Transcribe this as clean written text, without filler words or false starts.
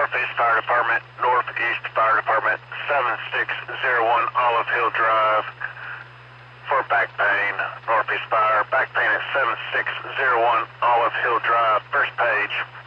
Northeast Fire Department, Northeast Fire Department, 7601 Olive Hill Drive for back pain. Northeast Fire, back pain at 7601 Olive Hill Drive, first page.